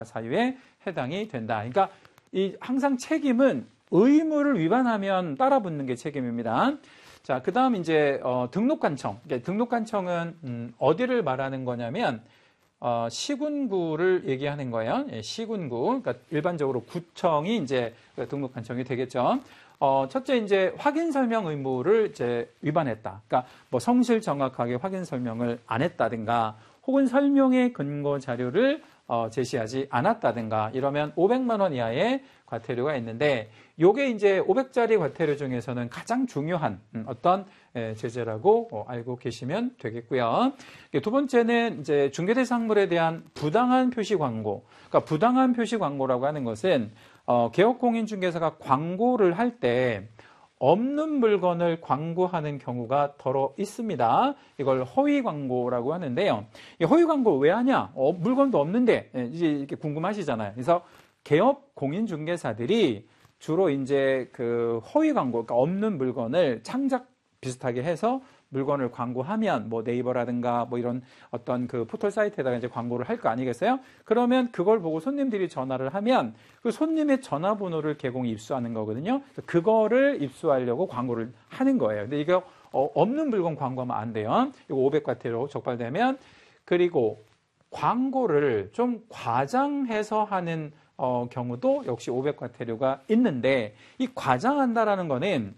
사유에 해당이 된다. 그러니까 이 항상 책임은 의무를 위반하면 따라붙는 게 책임입니다. 자, 그 다음 이제 등록관청. 등록관청은 어디를 말하는 거냐면 시군구를 얘기하는 거예요. 예, 시군구. 그러니까 일반적으로 구청이 이제 등록관청이 되겠죠. 첫째 이제 확인 설명 의무를 이제 위반했다. 그러니까 뭐 성실 정확하게 확인 설명을 안 했다든가, 혹은 설명의 근거 자료를 제시하지 않았다든가 이러면 500만 원 이하의 과태료가 있는데, 요게 이제 500짜리 과태료 중에서는 가장 중요한 어떤 제재라고 알고 계시면 되겠고요. 두 번째는 이제 중개대상물에 대한 부당한 표시 광고. 그러니까 부당한 표시 광고라고 하는 것은 개업공인중개사가 광고를 할 때 없는 물건을 광고하는 경우가 더러 있습니다. 이걸 허위 광고라고 하는데요. 이 허위 광고 왜 하냐? 물건도 없는데, 이제 이렇게 궁금하시잖아요. 그래서 개업 공인중개사들이 주로 이제 그 허위 광고, 그러니까 없는 물건을 창작 비슷하게 해서 물건을 광고하면 뭐 네이버라든가 뭐 이런 어떤 그 포털 사이트에다가 이제 광고를 할 거 아니겠어요? 그러면 그걸 보고 손님들이 전화를 하면 그 손님의 전화번호를 개공이 입수하는 거거든요. 그거를 입수하려고 광고를 하는 거예요. 근데 이거 없는 물건 광고하면 안 돼요. 이거 500과태료 적발되면. 그리고 광고를 좀 과장해서 하는 경우도 역시 500과태료가 있는데, 이 과장한다라는 거는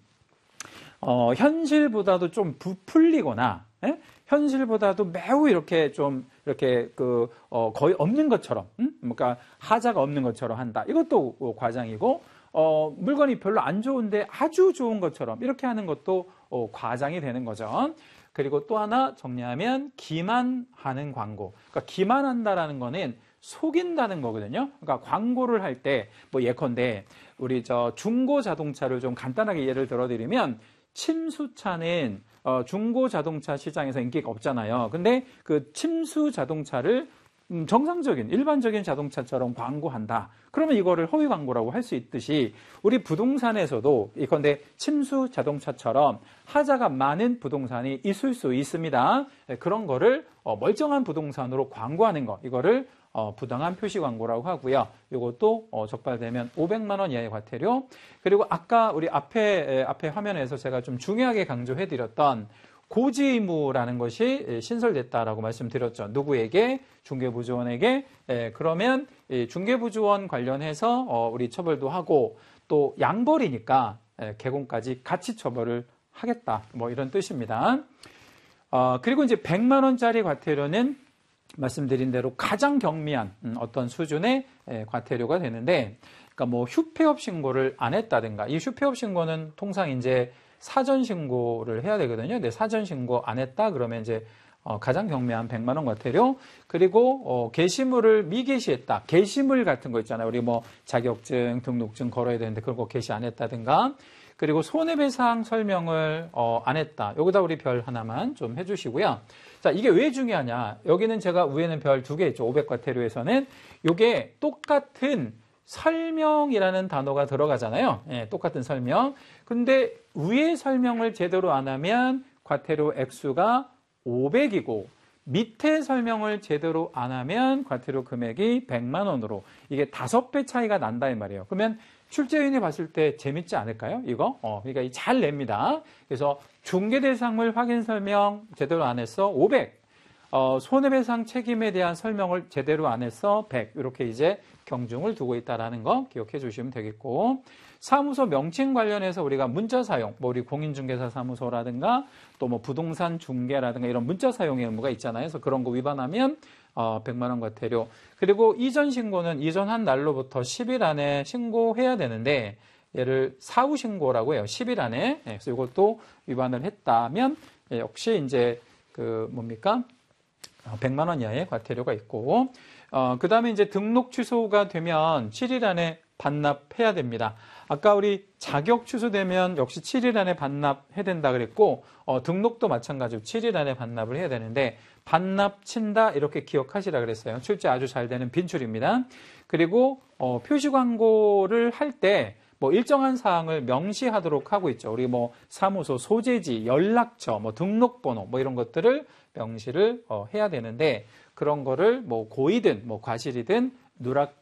현실보다도 좀 부풀리거나, 예? 현실보다도 매우 이렇게 좀 이렇게 거의 없는 것처럼, 그러니까 하자가 없는 것처럼 한다. 이것도 과장이고, 물건이 별로 안 좋은데 아주 좋은 것처럼 이렇게 하는 것도 과장이 되는 거죠. 그리고 또 하나 정리하면 기만하는 광고. 그러니까 기만한다라는 거는 속인다는 거거든요. 그러니까 광고를 할 때 뭐 예컨대 우리 중고 자동차를 좀 간단하게 예를 들어드리면, 침수차는 중고 자동차 시장에서 인기가 없잖아요. 근데 그 침수 자동차를 정상적인 일반적인 자동차처럼 광고한다. 그러면 이거를 허위 광고라고 할 수 있듯이, 우리 부동산에서도 예컨대 침수 자동차처럼 하자가 많은 부동산이 있을 수 있습니다. 그런 거를 멀쩡한 부동산으로 광고하는 거, 이거를 부당한 표시 광고라고 하고요. 이것도 적발되면 500만 원 이하의 과태료. 그리고 아까 우리 앞에 화면에서 제가 좀 중요하게 강조해드렸던 고지 의무라는 것이 신설됐다라고 말씀드렸죠. 누구에게? 중개부조원에게. 그러면 중개부조원 관련해서 우리 처벌도 하고, 또 양벌이니까 개공까지 같이 처벌을 하겠다. 뭐 이런 뜻입니다. 그리고 이제 100만 원짜리 과태료는 말씀드린 대로 가장 경미한 어떤 수준의 과태료가 되는데, 그러니까 뭐 휴폐업 신고를 안 했다든가, 이 휴폐업 신고는 통상 이제 사전 신고를 해야 되거든요. 근데 사전 신고 안 했다 그러면 이제 가장 경미한 100만 원 과태료. 그리고 게시물을 미게시했다. 게시물 같은 거 있잖아요. 우리 뭐 자격증, 등록증 걸어야 되는데 그런 거 게시 안 했다든가. 그리고 손해배상 설명을 안 했다. 여기다 우리 별 하나만 좀 해주시고요. 자, 이게 왜 중요하냐? 여기는 제가 위에는 별 2개 있죠. 500과태료에서는 이게 똑같은 설명이라는 단어가 들어가잖아요. 예, 똑같은 설명. 근데 위에 설명을 제대로 안 하면 과태료 액수가 500이고, 밑에 설명을 제대로 안 하면 과태료 금액이 100만 원으로, 이게 5배 차이가 난다 이 말이에요. 그러면 출제위원이 봤을 때 재밌지 않을까요? 이거? 그러니까 잘 냅니다. 그래서 중개대상물 확인 설명 제대로 안 했어 500. 손해배상 책임에 대한 설명을 제대로 안 했어 100. 이렇게 이제 경중을 두고 있다라는 거 기억해 주시면 되겠고, 사무소 명칭 관련해서 우리가 문자 사용, 뭐 우리 공인중개사 사무소라든가 또 뭐 부동산 중개라든가 이런 문자 사용의 의무가 있잖아요. 그래서 그런 거 위반하면 100만 원 과태료. 그리고 이전 신고는 이전한 날로부터 10일 안에 신고해야 되는데, 얘를 사후 신고라고 해요. 10일 안에. 그래서 이것도 위반을 했다면 역시 이제 그 뭡니까? 100만 원 이하의 과태료가 있고, 그 다음에 이제 등록 취소가 되면 7일 안에 반납해야 됩니다. 아까 우리 자격 취소되면 역시 7일 안에 반납해야 된다 그랬고, 등록도 마찬가지로 7일 안에 반납을 해야 되는데, 반납 친다 이렇게 기억하시라 그랬어요. 출제 아주 잘 되는 빈출입니다. 그리고 표시 광고를 할 때 뭐 일정한 사항을 명시하도록 하고 있죠. 우리 뭐 사무소 소재지, 연락처, 뭐 등록번호 뭐 이런 것들을 명시를 해야 되는데, 그런 거를 뭐 고의든 뭐 과실이든 누락